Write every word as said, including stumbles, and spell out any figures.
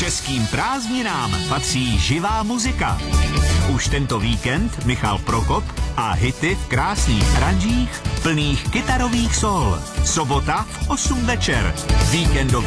Českým prázdninám patří živá muzika. Už tento víkend Michal Prokop a hity v krásných aranžích plných kytarových sol. Sobota v osm večer. Víkendový